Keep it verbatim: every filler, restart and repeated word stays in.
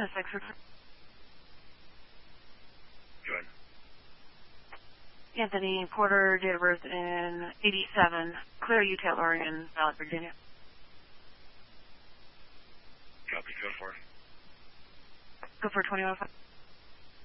the six for... Go ahead. Anthony Porter, date of birth in eighty-seven, Clear, Utah, Oregon, Valid, Virginia. Copy, go for it. Go for twenty-one five.